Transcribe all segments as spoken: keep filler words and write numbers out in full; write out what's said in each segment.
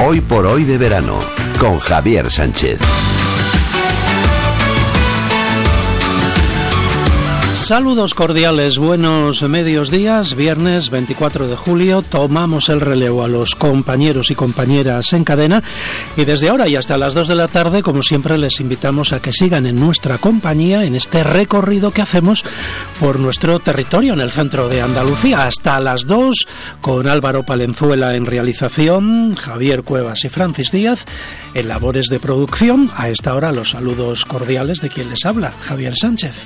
Hoy por hoy de verano, con Javier Sánchez. Saludos cordiales, buenos medios días, viernes veinticuatro de julio, tomamos el relevo a los compañeros y compañeras en cadena y desde ahora y hasta las dos de la tarde, como siempre, les invitamos a que sigan en nuestra compañía en este recorrido que hacemos por nuestro territorio en el centro de Andalucía, hasta las dos, con Álvaro Palenzuela en realización, Javier Cuevas y Francis Díaz en labores de producción. A esta hora los saludos cordiales de quien les habla, Javier Sánchez.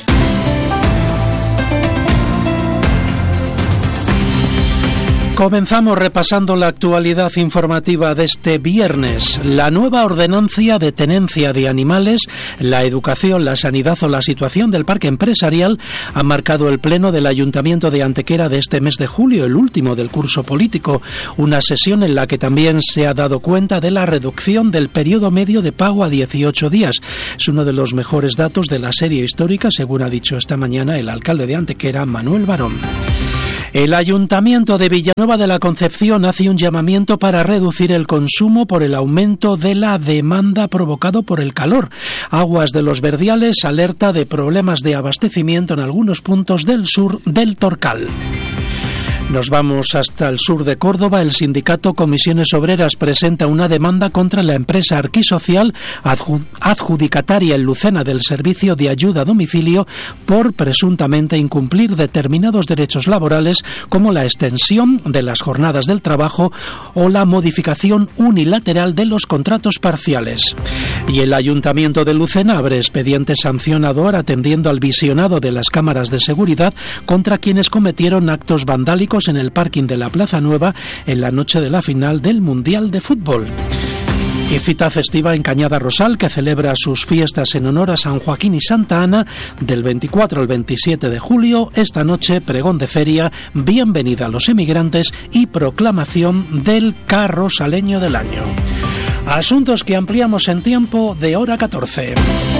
Comenzamos repasando la actualidad informativa de este viernes. La nueva ordenanza de tenencia de animales, la educación, la sanidad o la situación del parque empresarial han marcado el pleno del Ayuntamiento de Antequera de este mes de julio, el último del curso político. Una sesión en la que también se ha dado cuenta de la reducción del periodo medio de pago a dieciocho días. Es uno de los mejores datos de la serie histórica, según ha dicho esta mañana el alcalde de Antequera, Manuel Barón. El Ayuntamiento de Villanueva de la Concepción hace un llamamiento para reducir el consumo por el aumento de la demanda provocado por el calor. Aguas de los Verdiales alerta de problemas de abastecimiento en algunos puntos del sur del Torcal. Nos vamos hasta el sur de Córdoba. El sindicato Comisiones Obreras presenta una demanda contra la empresa Arquisocial, adjudicataria en Lucena del servicio de ayuda a domicilio, por presuntamente incumplir determinados derechos laborales como la extensión de las jornadas del trabajo o la modificación unilateral de los contratos parciales. Y el Ayuntamiento de Lucena abre expediente sancionador atendiendo al visionado de las cámaras de seguridad contra quienes cometieron actos vandálicos en el parking de la Plaza Nueva en la noche de la final del Mundial de Fútbol. Y cita festiva en Cañada Rosal, que celebra sus fiestas en honor a San Joaquín y Santa Ana del veinticuatro al veintisiete de julio. Esta noche, pregón de feria, bienvenida a los emigrantes y proclamación del carrosaleño del año. Asuntos que ampliamos en tiempo de hora catorce.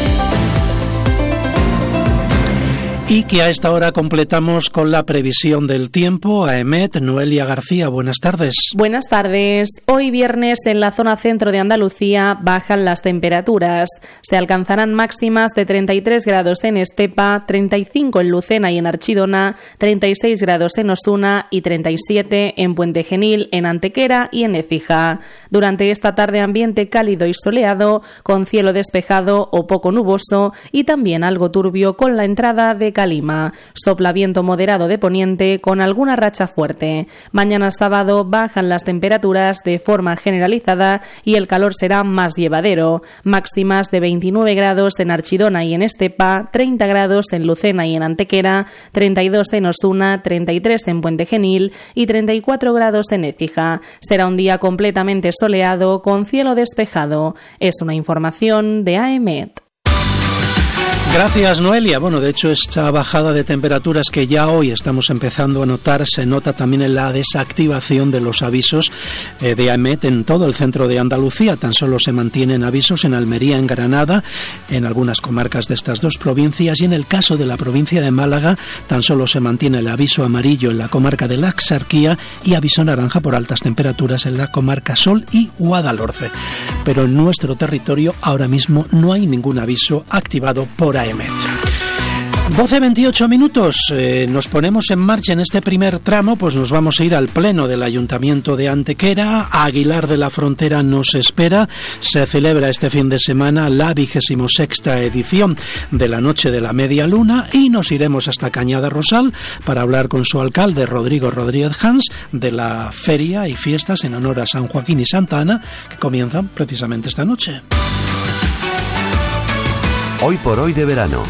Y que a esta hora completamos con la previsión del tiempo. AEMET, Noelia García, buenas tardes. Buenas tardes. Hoy viernes en la zona centro de Andalucía bajan las temperaturas. Se alcanzarán máximas de treinta y tres grados en Estepa, treinta y cinco en Lucena y en Archidona, treinta y seis grados en Osuna y treinta y siete en Puente Genil, en Antequera y en Écija. Durante esta tarde ambiente cálido y soleado, con cielo despejado o poco nuboso y también algo turbio con la entrada de calima. Sopla viento moderado de poniente con alguna racha fuerte. Mañana sábado bajan las temperaturas de forma generalizada y el calor será más llevadero. Máximas de veintinueve grados en Archidona y en Estepa, treinta grados en Lucena y en Antequera, treinta y dos en Osuna, treinta y tres en Puente Genil y treinta y cuatro grados en Écija. Será un día completamente soleado con cielo despejado. Es una información de AEMET. Gracias, Noelia. Bueno, de hecho, esta bajada de temperaturas que ya hoy estamos empezando a notar se nota también en la desactivación de los avisos eh, de AEMET en todo el centro de Andalucía. Tan solo se mantienen avisos en Almería, en Granada, en algunas comarcas de estas dos provincias, y en el caso de la provincia de Málaga tan solo se mantiene el aviso amarillo en la comarca de la Axarquía y aviso naranja por altas temperaturas en la comarca Sol y Guadalhorce. Pero en nuestro territorio ahora mismo no hay ningún aviso activado por AEMET. doce veintiocho minutos, eh, nos ponemos en marcha en este primer tramo, pues nos vamos a ir al pleno del Ayuntamiento de Antequera. Aguilar de la Frontera nos espera. Se celebra este fin de semana la vigésimo sexta edición de la Noche de la Media Luna y nos iremos hasta Cañada Rosal para hablar con su alcalde, Rodrigo Rodríguez Hans, de la feria y fiestas en honor a San Joaquín y Santa Ana que comienzan precisamente esta noche. Hoy por hoy de verano.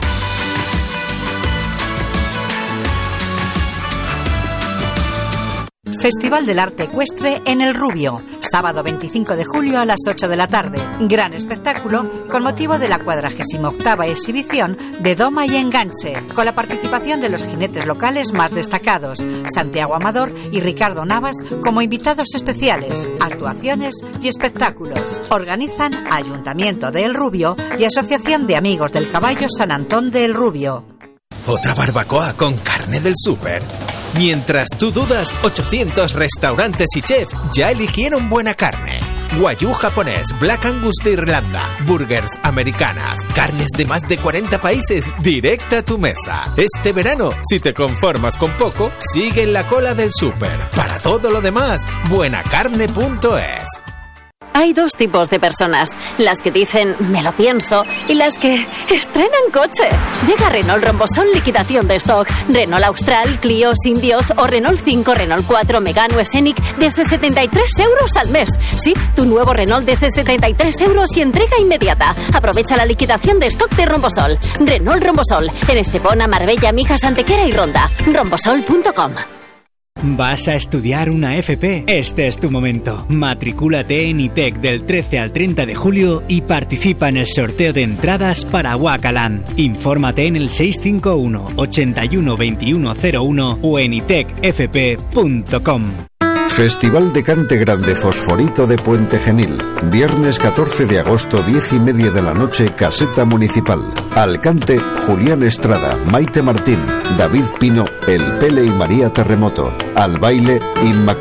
Festival del Arte Ecuestre en El Rubio, sábado veinticinco de julio a las ocho de la tarde. Gran espectáculo con motivo de la cuadragésima octava exhibición de Doma y Enganche, con la participación de los jinetes locales más destacados, Santiago Amador y Ricardo Navas como invitados especiales, actuaciones y espectáculos. Organizan Ayuntamiento de El Rubio y Asociación de Amigos del Caballo San Antón de El Rubio. Otra barbacoa con carne del súper. Mientras tú dudas, ochocientos restaurantes y chefs ya eligieron buena carne. guayú japonés, Black Angus de Irlanda, burgers americanas, carnes de más de cuarenta países directa a tu mesa. Este verano, si te conformas con poco, sigue en la cola del súper. Para todo lo demás, buenacarne punto es. Hay dos tipos de personas, las que dicen me lo pienso y las que estrenan coche. Llega Renault Rombosol liquidación de stock. Renault Austral, Clio, Symbioz o Renault cinco, Renault cuatro, Megane o Scenic desde setenta y tres euros al mes. Sí, tu nuevo Renault desde setenta y tres euros y entrega inmediata. Aprovecha la liquidación de stock de Rombosol. Renault Rombosol, en Estepona, Marbella, Mijas, Antequera y Ronda. rombosol punto com. ¿Vas a estudiar una F P? Este es tu momento. Matricúlate en I T E C del trece al treinta de julio y participa en el sorteo de entradas para Wakaland. Infórmate en el seis cinco uno, ochenta y uno, veintiuno cero uno o en itec f p punto com. Festival de Cante Grande Fosforito de Puente Genil. Viernes catorce de agosto, diez y media de la noche, Caseta Municipal. Al cante, Julián Estrada, Maite Martín, David Pino, El Pele y María Terremoto. Al baile, Inmaculada.